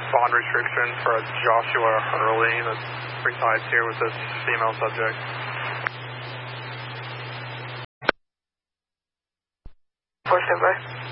bond restriction for a Joshua Hurley that resides here with this female subject. Standby.